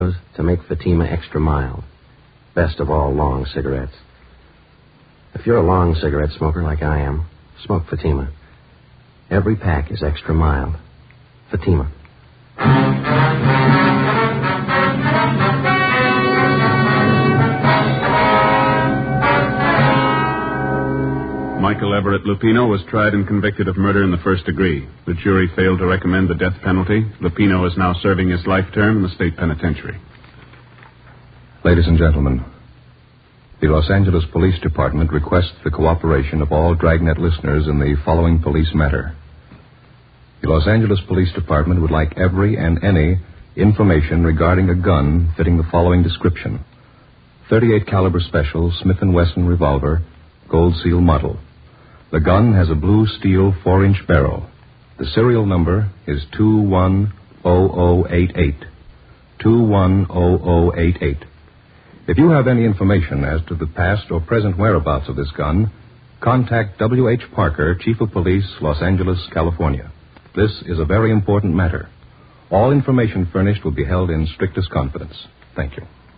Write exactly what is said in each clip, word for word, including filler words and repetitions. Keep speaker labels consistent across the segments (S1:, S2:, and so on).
S1: to make Fatima extra mild. Best of all long cigarettes. If you're a long cigarette smoker like I am, smoke Fatima. Every pack is extra mild. Fatima.
S2: Michael Everett Lupino was tried and convicted of murder in the first degree. The jury failed to recommend the death penalty. Lupino is now serving his life term in the state penitentiary.
S3: Ladies and gentlemen, the Los Angeles Police Department requests the cooperation of all Dragnet listeners in the following police matter. The Los Angeles Police Department would like every and any information regarding a gun fitting the following description. thirty-eight caliber special Smith and Wesson revolver, gold seal model. The gun has a blue steel four-inch barrel. The serial number is two one zero zero eight eight. two one zero zero eight eight. If you have any information as to the past or present whereabouts of this gun, contact W H Parker, Chief of Police, Los Angeles, California. This is a very important matter. All information furnished will be held in strictest confidence. Thank you.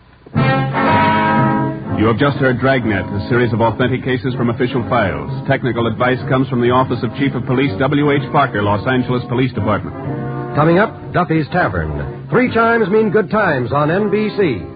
S2: You have just heard Dragnet, a series of authentic cases from official files. Technical advice comes from the Office of Chief of Police W H Parker, Los Angeles Police Department.
S4: Coming up, Duffy's Tavern. Three chimes mean good times on N B C.